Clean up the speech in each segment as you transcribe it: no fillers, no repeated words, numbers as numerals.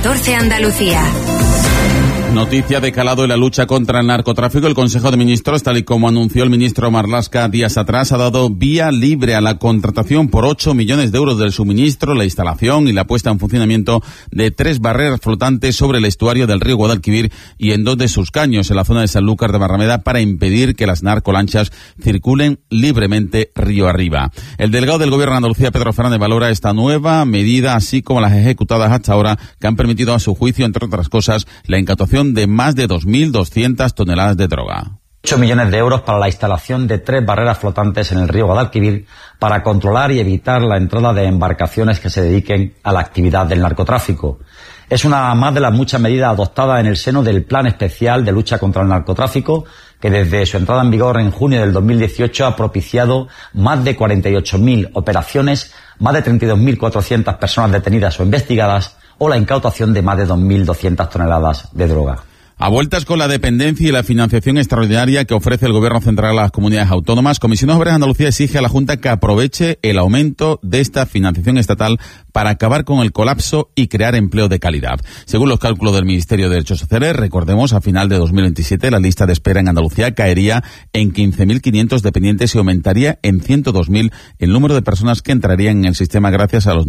14 Andalucía. Noticia de calado en la lucha contra el narcotráfico. El Consejo de Ministros, tal y como anunció el ministro Marlaska días atrás, ha dado vía libre a la contratación por 8 millones de euros del suministro, la instalación y la puesta en funcionamiento de 3 barreras flotantes sobre el estuario del río Guadalquivir y en 2 de sus caños, en la zona de Sanlúcar de Barrameda, para impedir que las narcolanchas circulen libremente río arriba. El delegado del Gobierno de Andalucía, Pedro Fernández, valora esta nueva medida, así como las ejecutadas hasta ahora, que han permitido a su juicio, entre otras cosas, la incautación de más de 2.200 toneladas de droga. 8 millones de euros para la instalación de 3 barreras flotantes en el río Guadalquivir para controlar y evitar la entrada de embarcaciones que se dediquen a la actividad del narcotráfico. Es una más de las muchas medidas adoptadas en el seno del Plan Especial de Lucha contra el Narcotráfico, que desde su entrada en vigor en junio del 2018 ha propiciado más de 48.000 operaciones, más de 32.400 personas detenidas o investigadas, o la incautación de más de 2.200 toneladas de droga. A vueltas con la dependencia y la financiación extraordinaria que ofrece el Gobierno central a las comunidades autónomas, Comisiones Obreras de Andalucía exige a la Junta que aproveche el aumento de esta financiación estatal para acabar con el colapso y crear empleo de calidad. Según los cálculos del Ministerio de Derechos Sociales, recordemos, a final de 2027 la lista de espera en Andalucía caería en 15.500 dependientes y aumentaría en 102.000 el número de personas que entrarían en el sistema gracias a los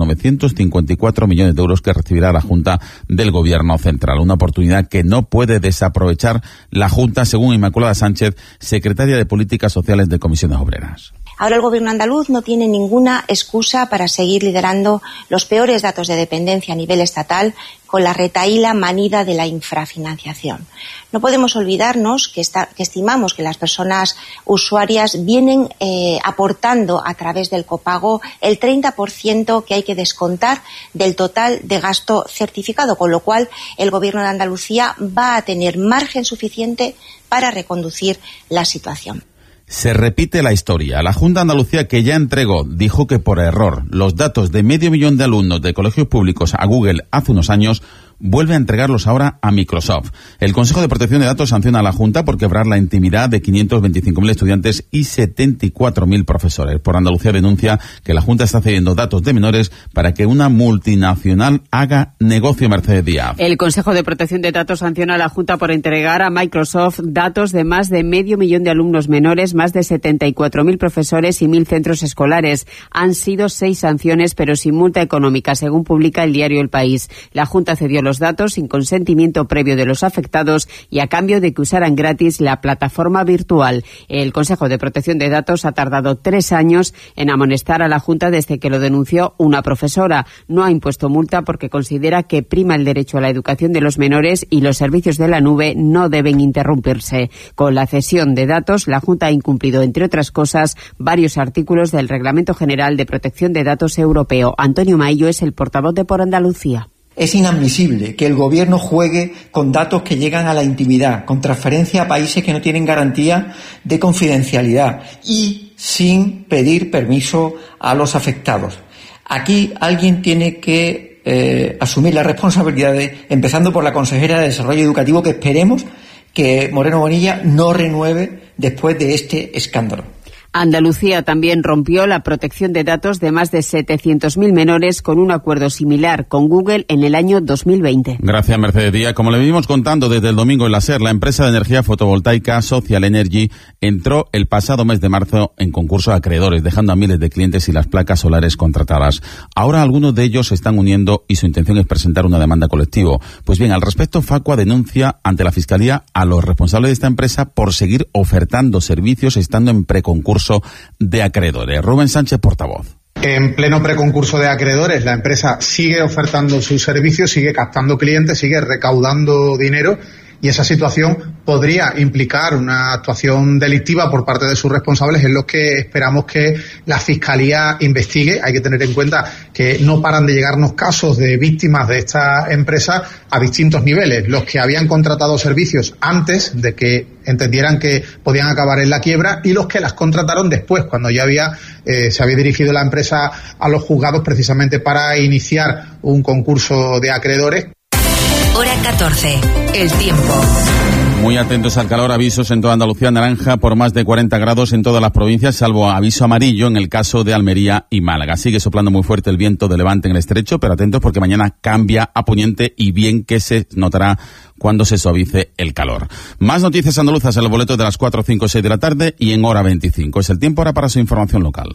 954 millones de euros que recibirá la Junta del Gobierno central. Una oportunidad que no puede desaprovechar la Junta, según Inmaculada Sánchez, secretaria de Políticas Sociales de Comisiones Obreras. Ahora el Gobierno andaluz no tiene ninguna excusa para seguir liderando los peores datos de dependencia a nivel estatal con la retahíla manida de la infrafinanciación. No podemos olvidarnos que estimamos que las personas usuarias vienen aportando a través del copago el 30% que hay que descontar del total de gasto certificado, con lo cual el Gobierno de Andalucía va a tener margen suficiente para reconducir la situación. Se repite la historia. La Junta de Andalucía, que ya entregó, dijo que por error, los datos de 500.000 de alumnos de colegios públicos a Google hace unos años, vuelve a entregarlos ahora a Microsoft. El Consejo de Protección de Datos sanciona a la Junta por quebrar la intimidad de 525.000 estudiantes y 74.000 profesores. Por Andalucía denuncia que la Junta está cediendo datos de menores para que una multinacional haga negocio. Mercedes Díaz. El Consejo de Protección de Datos sanciona a la Junta por entregar a Microsoft datos de más de 500.000 de alumnos menores, más de 74.000 profesores y 1.000 centros escolares. Han sido 6 sanciones, pero sin multa económica, según publica el diario El País. La Junta cedió los datos sin consentimiento previo de los afectados y a cambio de que usaran gratis la plataforma virtual. El Consejo de Protección de Datos ha tardado 3 años en amonestar a la Junta desde que lo denunció una profesora. No ha impuesto multa porque considera que prima el derecho a la educación de los menores y los servicios de la nube no deben interrumpirse. Con la cesión de datos, la Junta ha incumplido, entre otras cosas, varios artículos del Reglamento General de Protección de Datos Europeo. Antonio Maillo es el portavoz de Por Andalucía. Es inadmisible que el Gobierno juegue con datos que llegan a la intimidad, con transferencia a países que no tienen garantía de confidencialidad y sin pedir permiso a los afectados. Aquí alguien tiene que asumir las responsabilidades, empezando por la consejera de Desarrollo Educativo, que esperemos que Moreno Bonilla no renueve después de este escándalo. Andalucía también rompió la protección de datos de más de 700.000 menores con un acuerdo similar con Google en el año 2020. Gracias, Mercedes Díaz. Como le venimos contando desde el domingo en la SER, la empresa de energía fotovoltaica Social Energy entró el pasado mes de marzo en concurso de acreedores, dejando a miles de clientes y las placas solares contratadas. Ahora algunos de ellos se están uniendo y su intención es presentar una demanda colectiva. Pues bien, al respecto, Facua denuncia ante la Fiscalía a los responsables de esta empresa por seguir ofertando servicios estando en preconcurso de acreedores. Rubén Sánchez, portavoz. En pleno preconcurso de acreedores, la empresa sigue ofertando sus servicios, sigue captando clientes, sigue recaudando dinero, y esa situación podría implicar una actuación delictiva por parte de sus responsables, en los que esperamos que la Fiscalía investigue. Hay que tener en cuenta que no paran de llegarnos casos de víctimas de esta empresa a distintos niveles. Los que habían contratado servicios antes de que entendieran que podían acabar en la quiebra, y los que las contrataron después, cuando ya se había dirigido la empresa a los juzgados precisamente para iniciar un concurso de acreedores. Hora 14. El tiempo. Muy atentos al calor, avisos en toda Andalucía, naranja por más de 40 grados en todas las provincias, salvo aviso amarillo en el caso de Almería y Málaga. Sigue soplando muy fuerte el viento de levante en el estrecho, pero atentos porque mañana cambia a poniente y bien que se notará cuando se suavice el calor. Más noticias andaluzas en el boleto de las 4, 5, 6 de la tarde y en hora 25. Es el tiempo ahora para su información local.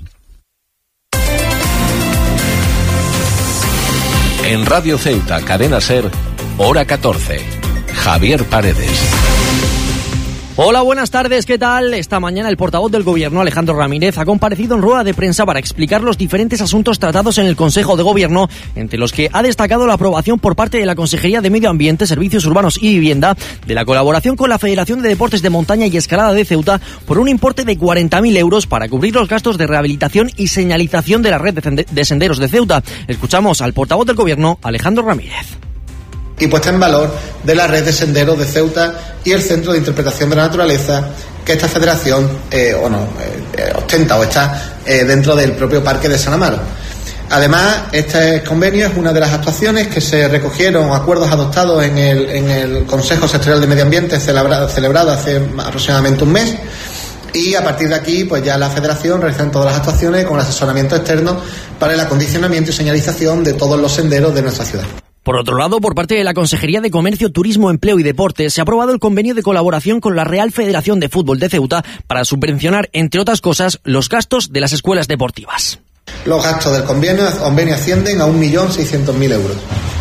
En Radio Ceuta, Cadena SER, hora 14. Javier Paredes. Hola, buenas tardes, ¿qué tal? Esta mañana el portavoz del Gobierno, Alejandro Ramírez, ha comparecido en rueda de prensa para explicar los diferentes asuntos tratados en el Consejo de Gobierno, entre los que ha destacado la aprobación por parte de la Consejería de Medio Ambiente, Servicios Urbanos y Vivienda de la colaboración con la Federación de Deportes de Montaña y Escalada de Ceuta por un importe de 40.000 euros para cubrir los gastos de rehabilitación y señalización de la red de senderos de Ceuta. Escuchamos al portavoz del Gobierno, Alejandro Ramírez. Y puesta en valor de la red de senderos de Ceuta y el Centro de Interpretación de la Naturaleza que esta federación ostenta o está dentro del propio Parque de San Amaro. Además, este convenio es una de las actuaciones que se recogieron, acuerdos adoptados en el Consejo Sectorial de Medio Ambiente celebrado hace aproximadamente un mes. Y a partir de aquí, pues ya la Federación realiza todas las actuaciones con el asesoramiento externo para el acondicionamiento y señalización de todos los senderos de nuestra ciudad. Por otro lado, por parte de la Consejería de Comercio, Turismo, Empleo y Deportes, se ha aprobado el convenio de colaboración con la Real Federación de Fútbol de Ceuta para subvencionar, entre otras cosas, los gastos de las escuelas deportivas. Los gastos del convenio ascienden a 1.600.000 euros.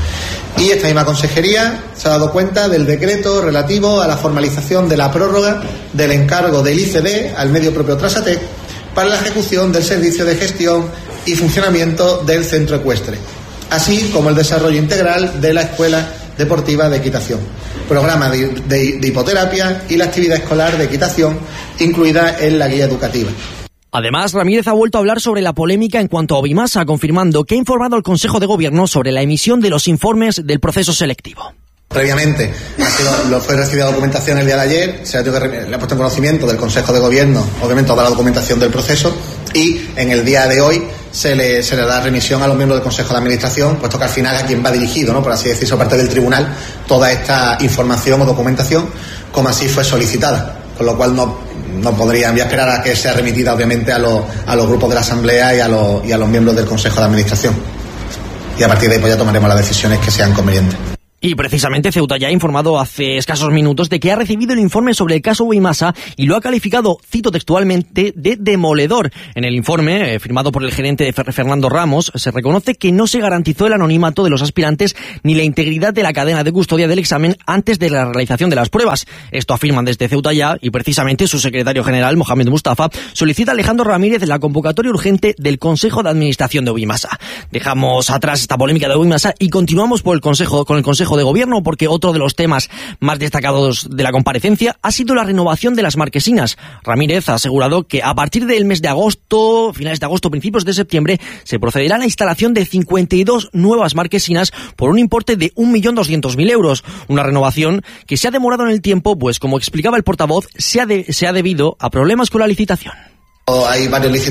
Y esta misma consejería se ha dado cuenta del decreto relativo a la formalización de la prórroga del encargo del ICD al medio propio Trasatec para la ejecución del servicio de gestión y funcionamiento del centro ecuestre, así como el desarrollo integral de la Escuela Deportiva de Equitación, programa de hipoterapia y la actividad escolar de equitación incluida en la guía educativa. Además, Ramírez ha vuelto a hablar sobre la polémica en cuanto a Obimasa, confirmando que ha informado al Consejo de Gobierno sobre la emisión de los informes del proceso selectivo. Previamente fue recibida la documentación el día de ayer, le ha puesto en conocimiento del Consejo de Gobierno, obviamente, toda la documentación del proceso, y en el día de hoy se le da remisión a los miembros del Consejo de Administración, puesto que al final a quien va dirigido, ¿no?, por así decirlo, parte del tribunal, toda esta información o documentación, como así fue solicitada, con lo cual no podría esperar a que sea remitida, obviamente, a los grupos de la Asamblea y a los miembros del Consejo de Administración. Y a partir de ahí pues ya tomaremos las decisiones que sean convenientes. Y precisamente Ceuta ya ha informado hace escasos minutos de que ha recibido el informe sobre el caso Obimasa y lo ha calificado, cito textualmente, de demoledor. En el informe, firmado por el gerente Fernando Ramos, se reconoce que no se garantizó el anonimato de los aspirantes ni la integridad de la cadena de custodia del examen antes de la realización de las pruebas. Esto afirman desde Ceuta ya, y precisamente su secretario general, Mohamed Mustafa, solicita a Alejandro Ramírez la convocatoria urgente del Consejo de Administración de Obimasa. Dejamos atrás esta polémica de Obimasa y continuamos con el Consejo de Gobierno, porque otro de los temas más destacados de la comparecencia ha sido la renovación de las marquesinas. Ramírez ha asegurado que a partir del mes de agosto, finales de agosto, principios de septiembre, se procederá a la instalación de 52 nuevas marquesinas por un importe de 1.200.000 euros. Una renovación que se ha demorado en el tiempo, pues como explicaba el portavoz, se ha debido a problemas con la licitación. Hay varios